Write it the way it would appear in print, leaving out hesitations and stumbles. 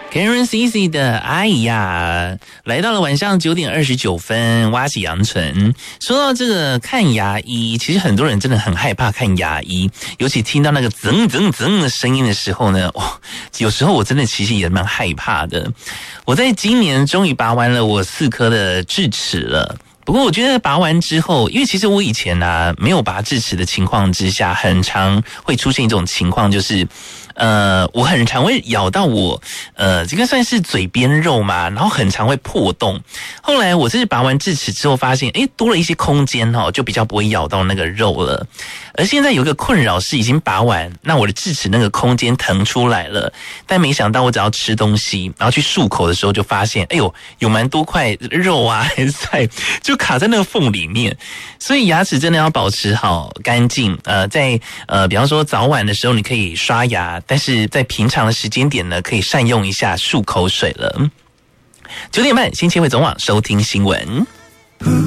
Karen CC 的哎呀，来到了晚上9点29分，挖起羊唇。说到这个看牙医，其实很多人真的很害怕看牙医，尤其听到那个噌噌噌的声音的时候呢，有时候我真的其实也蛮害怕的。我在今年终于拔完了我4颗的智齿了。不过我觉得拔完之后，因为其实我以前没有拔智齿的情况之下，很常会出现一种情况，就是我很常会咬到我这个算是嘴边肉嘛，然后很常会破洞。后来我是拔完智齿之后发现，多了一些空间就比较不会咬到那个肉了。而现在有一个困扰是，已经拔完，那我的智齿那个空间腾出来了，但没想到我只要吃东西，然后去漱口的时候就发现，有蛮多块肉还在就卡在那个缝里面，所以牙齿真的要保持好干净。在比方说早晚的时候你可以刷牙，但是在平常的时间点呢，可以善用一下漱口水了。9点半，新千惠总网收听新闻。